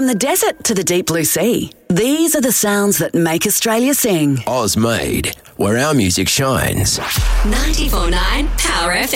From the desert to the deep blue sea, these are the sounds that make Australia sing. Oz made, where our music shines. 94.9 Power FM.